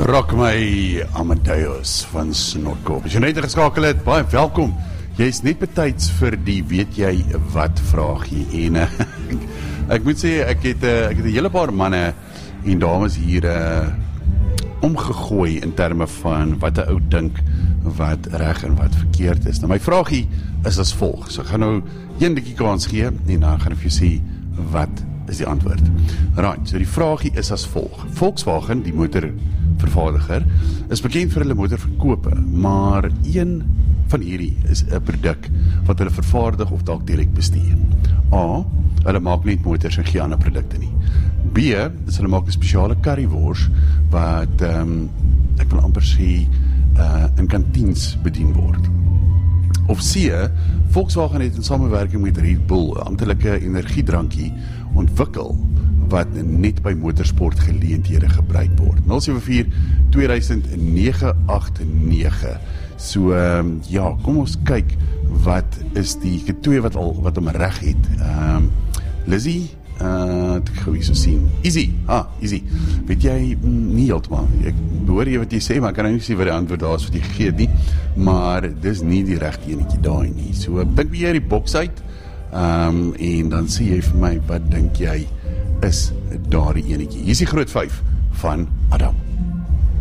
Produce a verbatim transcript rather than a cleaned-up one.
Rock my Amadeus van Snortkop. As jy net geskakel het, baie welkom. Jy is net betyds vir die weet jy wat vraagie. En uh, ek moet sê, ek het, uh, ek het 'n hele paar manne en dames hier uh, omgegooi in terme van wat 'n ou dink wat reg en wat verkeerd is. Nou my vraagie is as volg. So ek gaan nou een dikkie kans gee en dan gaan ek vir jou sê wat is die antwoord. Right, so die vraagie is as volg. Volkswagen, die motorvervaardiger, is bekend vir hulle motorverkope, maar een van hierdie is 'n produk wat hulle vervaardig of dalk direk bestuur. A, hulle maak net motors en geen ander produkte nie. B, is hulle maak 'n spesiale currywors wat, um, ek wil amper sê, uh, in kantiens bedien word. Of C, Volkswagen het in samewerking met Red Bull 'n amptelike energiedrankie ontwikkel wat net by motorsport geleenthede gebruik word. nul sewe vier twee nege agt nege. So um, ja, kom ons kyk wat is die twee wat al wat hom reg het. Um, Lizzie, uh, ek gou hier so sien. Easy, ah, easy. Weet jy, nie heeltemal. Ek behoor jy wat jy sê, maar ek kan nou nie sê wat die antwoord daar is wat jy gegee het nie. Maar dis nie die regte enetjie daai nie. So dink jy die boks uit. Um, en dan sê jy vir my, wat dink jy is daardie enetjie? Hier is die groot vyf van Adam.